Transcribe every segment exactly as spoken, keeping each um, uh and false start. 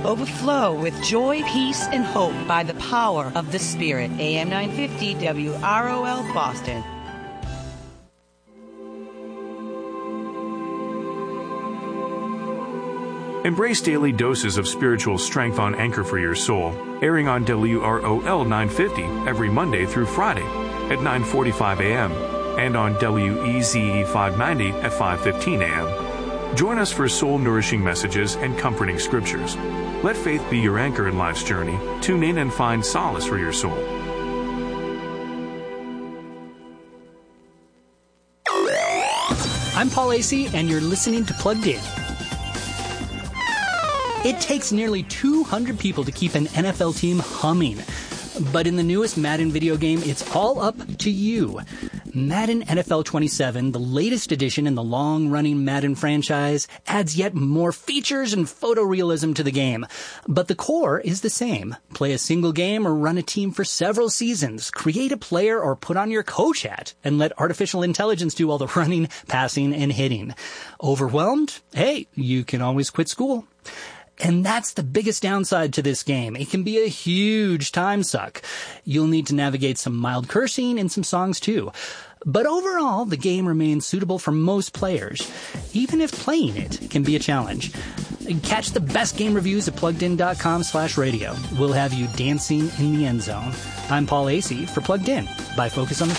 Overflow with joy, peace, and hope by the power of the Spirit. A M nine fifty W R O L Boston. Embrace daily doses of spiritual strength on Anchor for Your Soul, airing on W R O L nine fifty every Monday through Friday at nine forty-five a.m. and on W E Z E five ninety at five fifteen a.m. Join us for soul-nourishing messages and comforting scriptures. Let faith be your anchor in life's journey. Tune in and find solace for your soul. I'm Paul Acey, and you're listening to Plugged In. It takes nearly two hundred people to keep an N F L team humming. But in the newest Madden video game, it's all up to you. Madden N F L twenty-seven, the latest edition in the long-running Madden franchise, adds yet more features and photorealism to the game. But the core is the same. Play a single game or run a team for several seasons. Create a player or put on your coach hat and let artificial intelligence do all the running, passing, and hitting. Overwhelmed? Hey, you can always quit school. And that's the biggest downside to this game. It can be a huge time suck. You'll need to navigate some mild cursing and some songs too. But overall, the game remains suitable for most players, even if playing it can be a challenge. Catch the best game reviews at pluggedin.com slash radio. We'll have you dancing in the end zone. I'm Paul Acey for Plugged In by Focus on the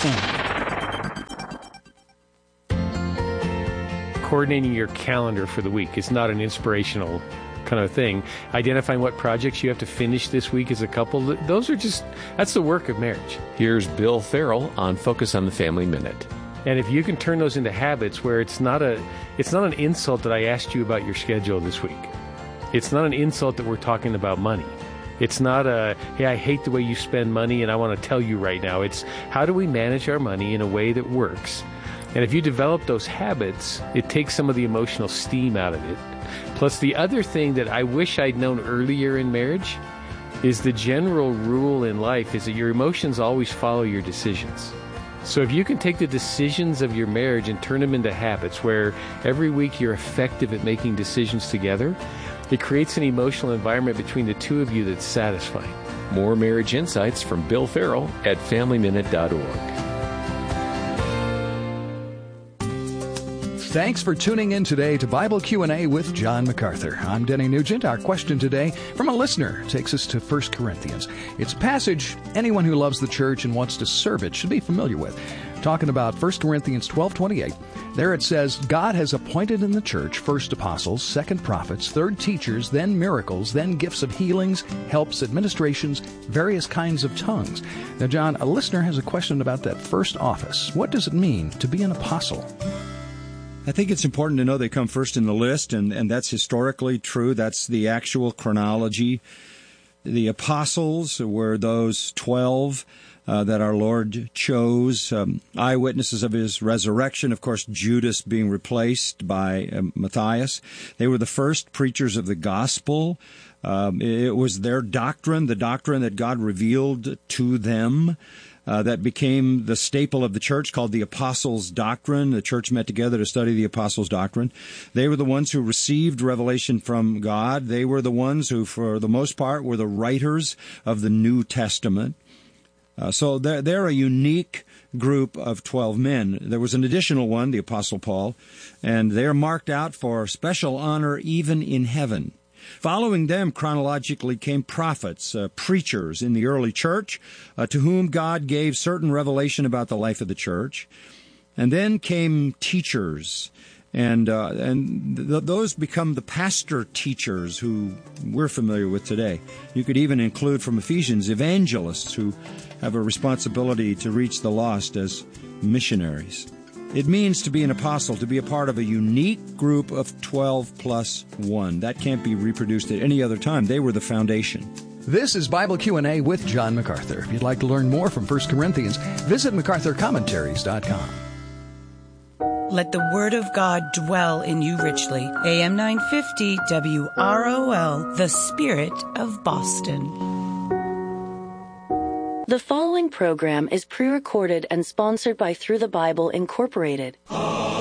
Family. Coordinating your calendar for the week is not an inspirational kind of thing. Identifying what projects you have to finish this week as a couple, those are just, that's the work of marriage. Here's Bill Farrell on Focus on the Family Minute. And if you can turn those into habits where it's not a, it's not an insult that I asked you about your schedule this week. It's not an insult that we're talking about money. It's not a, hey, I hate the way you spend money and I want to tell you right now. It's how do we manage our money in a way that works? And if you develop those habits, it takes some of the emotional steam out of it. Plus, the other thing that I wish I'd known earlier in marriage is the general rule in life is that your emotions always follow your decisions. So if you can take the decisions of your marriage and turn them into habits where every week you're effective at making decisions together, it creates an emotional environment between the two of you that's satisfying. More marriage insights from Bill Farrell at family minute dot org. Thanks for tuning in today to Bible Q and A with John MacArthur. I'm Denny Nugent. Our question today from a listener takes us to First Corinthians. It's a passage anyone who loves the church and wants to serve it should be familiar with. Talking about First Corinthians twelve twenty-eight. There it says, God has appointed in the church first apostles, second prophets, third teachers, then miracles, then gifts of healings, helps, administrations, various kinds of tongues. Now, John, a listener has a question about that first office. What does it mean to be an apostle? I think it's important to know they come first in the list, and, and that's historically true. That's the actual chronology. The apostles were those twelve uh, that our Lord chose, um, eyewitnesses of his resurrection, of course, Judas being replaced by uh, Matthias. They were the first preachers of the gospel. Um, it was their doctrine, the doctrine that God revealed to them. Uh, that became the staple of the church, called the Apostles' Doctrine. The church met together to study the Apostles' Doctrine. They were the ones who received revelation from God. They were the ones who, for the most part, were the writers of the New Testament. Uh, so they're, they're a unique group of twelve men. There was an additional one, the Apostle Paul, and they're marked out for special honor even in heaven. Following them chronologically came prophets, uh, preachers in the early church, uh, to whom God gave certain revelation about the life of the church. And then came teachers, and uh, and th- those become the pastor teachers who we're familiar with today. You could even include from Ephesians evangelists who have a responsibility to reach the lost as missionaries. It means to be an apostle, to be a part of a unique group of twelve plus one. That can't be reproduced at any other time. They were the foundation. This is Bible Q and A with John MacArthur. If you'd like to learn more from First Corinthians, visit macarthur commentaries dot com. Let the word of God dwell in you richly. A M nine fifty W R O L, the Spirit of Boston. The following program is pre-recorded and sponsored by Through the Bible Incorporated.